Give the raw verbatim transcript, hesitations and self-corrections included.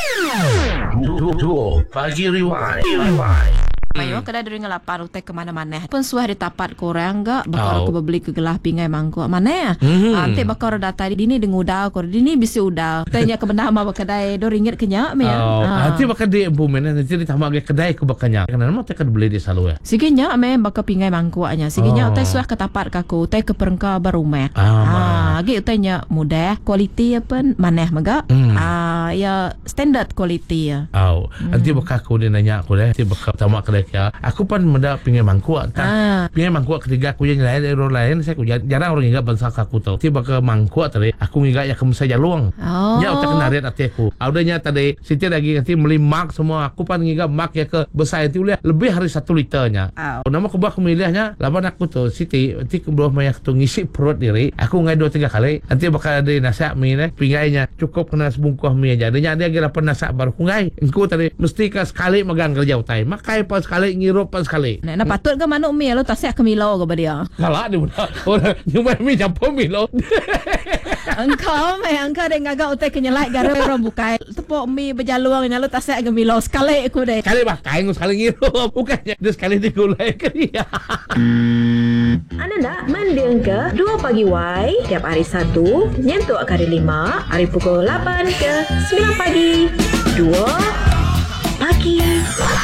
Duo Pagi Rewind. Mayo kada dari ngelapar utai ke mana-mana. Pun suah di tapat korang enggak bakal aku beli ke gelah pingai mangkuk mana ya. Mm-hmm. Ante bakal data di ni dengan udau kor di ni bisi udau. Tanya ke benda ma bakadai do ringgit kenyak me ya. Oh, nanti bakal di implement nanti ditambah ke kedai ke bakanya. Karena nama tak beli di selalu ya. Siginya me bakal pingai mangkuknya. Siginya Oh. utai suah ke tapat kaku utai ke perengka barumah. Ah, Ah, gi utainya mudah, kualiti apa maneh maga. Hmm. Ah, ya standard kualiti ya. Oh, nanti bakal aku dia nanya aku deh. Nanti bakal tamak kedai ya. Aku pun menda pingai mangkuk. Ah. Pingai mangkuk ketiga aku yang lain orang lain saya aku jarang orang ingat bangsa aku tahu. Nanti bakal mangkuk tadi aku ingat ya kamu saya luang. Oh. Ya utak narit hati aku. Audanya tadi Siti lagi nanti beli mak semua. Aku pan ingat mak ya ke besar itu boleh lebih hari satu liternya. Oh. Nama aku aku milihnya lawan aku tuh Siti nanti kebelah banyak tu ngisi perut diri. Aku ngai dua tiga kali. Nanti bakal ada nasi mie ni pingainya cukup kena sebungkus mie aja. Dia dia kira pernah nasi baru ngai. Engkau tadi mesti ke sekali megang kerja utai. Makai pas sekali ngirup pas sekali. Nah, nah patut ke manuk mi lo tasik ke milo ke dia. Kalah dia mudah. Orang nyumai mie campur mie lo. Engkau me engkau dek ngagak utai kenyelai gara orang bukai. Tepuk mi berjaluang nya lo tasik ke milo sekali aku dek. Sekali makai sekali ngirup. Bukannya dia sekali digulai ke dia. Anda nak mendengar ke Dua Pagi Y tiap hari Sabtu nyentuh hari lima hari pukul lapan ke sembilan pagi. Dua Pagi